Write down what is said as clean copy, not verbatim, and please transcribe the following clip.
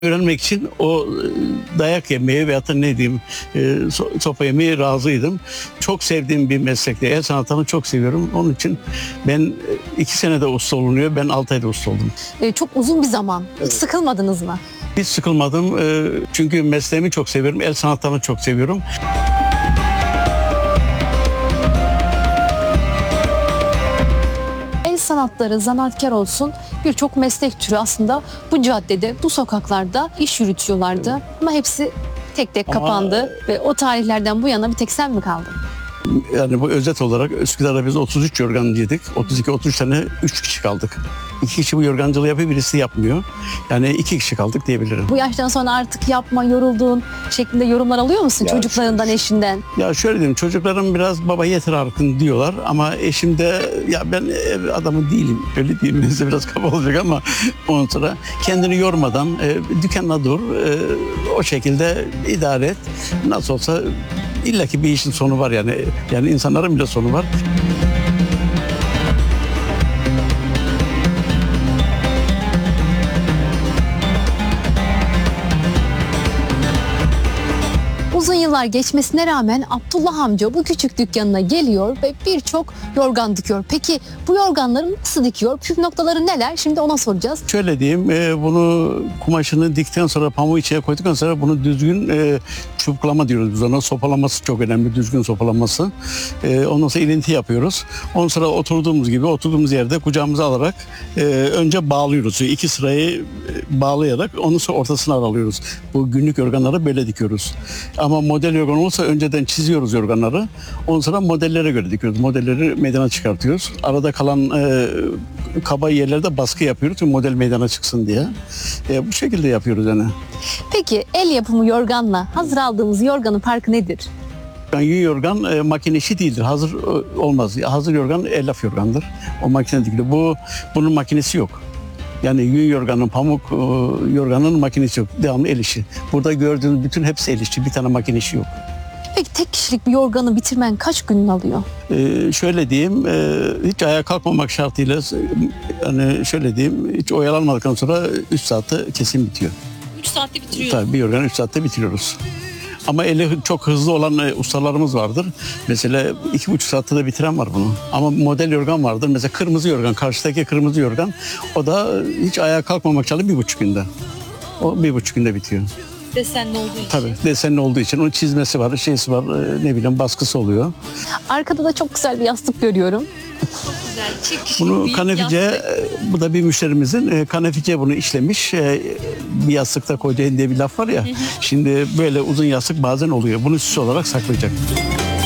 öğrenmek için o dayak yemeye veyahut da ne diyeyim sopa yemeye razıydım. Çok sevdiğim bir meslekte. El sanatlarını çok seviyorum. Onun için ben 2 senede usta olunuyor. Ben 6 ayda usta oldum. Çok uzun bir zaman. Hiç sıkılmadınız mı? Hiç sıkılmadım. Çünkü mesleğimi çok seviyorum. El sanatlarını çok seviyorum. El sanatları, zanaatkar olsun birçok meslek türü aslında bu caddede, bu sokaklarda iş yürütüyorlardı. Ama hepsi tek tek kapandı ve o tarihlerden bu yana bir tek sen mi kaldın? Yani bu özet olarak Üsküdar'da biz 33 yorgancıydık. 32-33 tane 3 kişi kaldık. 2 kişi bu yorgancılığı yapıyor, birisi yapmıyor. Yani 2 kişi kaldık diyebilirim. Bu yaştan sonra artık yapma, yoruldun şeklinde yorumlar alıyor musun Ya çocuklarından, eşinden? Ya şöyle diyeyim, çocuklarım biraz baba yeter artık diyorlar ama eşim de ya ben ev adamı değilim, öyle diyeyim, size biraz kaba olacak ama ondan sonra kendini yormadan dükkanla dur, o şekilde idare et. Nasıl olsa illaki bir işin sonu var yani insanların bile sonu var. Uzun yıllar geçmesine rağmen Abdullah amca bu küçük dükkanına geliyor ve birçok yorgan dikiyor. Peki bu yorganları nasıl dikiyor? Püf noktaları neler? Şimdi ona soracağız. Şöyle diyeyim, bunu kumaşını diktikten sonra pamuğu içine koyduktan sonra bunu düzgün çubuklanma diyoruz biz ona. Sopalaması çok önemli, düzgün sopalanması. Ondan sonra ilinti yapıyoruz. Ondan sonra oturduğumuz yerde kucağımıza alarak önce bağlıyoruz. 2 sırayı bağlayarak onu sonra ortasına alıyoruz. Bu günlük yorganları böyle dikiyoruz. Ama model yorgan olursa önceden çiziyoruz yorganları. Ondan sonra modellere göre dikiyoruz. Modelleri meydana çıkartıyoruz. Arada kalan kaba yerlerde baskı yapıyoruz ki model meydana çıksın diye. Bu şekilde yapıyoruz yani. Peki el yapımı yorganla hazır aldığımız yorganın farkı nedir? Yani yün yorgan makine işi değildir. Hazır olmaz. Hazır yorgan elyaf yorgandır. O makine dikiliyor. Bunun makinesi yok. Yani yün yorganın, pamuk yorganın makinesi yok. Devamlı el işi. Burada gördüğünüz bütün hepsi el işi. Bir tane makine işi yok. Peki tek kişilik bir yorganı bitirmen kaç gün alıyor? Şöyle diyeyim, hiç ayağa kalkmamak şartıyla şöyle diyeyim, hiç oyalanmadıktan sonra 3 saatte kesin bitiyor. 3 saatte bitiriyor. Tabii bir yorganı 3 saatte bitiriyoruz. Ama eli çok hızlı olan ustalarımız vardır. Mesela 2,5 saatte de bitiren var bunu. Ama model yorgan vardır. Mesela kırmızı yorgan, karşıdaki kırmızı yorgan. O da hiç ayağa kalkmamak şartıyla 1,5 günde. O 1,5 günde bitiyor. Desenli olduğu için. Tabii desenli olduğu için. Onun çizmesi var, şeysi var, ne bileyim baskısı oluyor. Arkada da çok güzel bir yastık görüyorum. Bunu kanefice, bu da bir müşterimizin kanefice bunu işlemiş. Bir yastıkta koyduğun diye bir laf var ya. Şimdi böyle uzun yastık bazen oluyor. Bunu süs olarak saklayacak.